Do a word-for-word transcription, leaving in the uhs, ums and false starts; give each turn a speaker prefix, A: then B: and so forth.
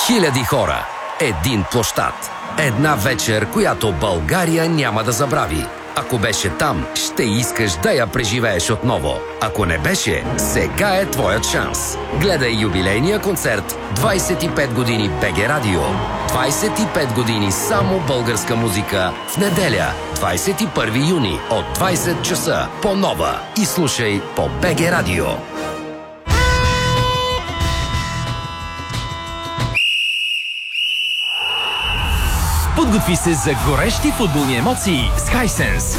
A: Хиляди хора, един площад, една вечер, която България няма да забрави. Ако беше там, ще искаш да я преживееш отново. Ако не беше, сега е твоят шанс. Гледай юбилейния концерт двайсет и пет години БГ Радио. двайсет и пет години само българска музика в неделя, двайсет и първи юни от двайсет часа по Нова. И слушай по БГ Радио.
B: Подготви се за горещи футболни емоции с Hisense.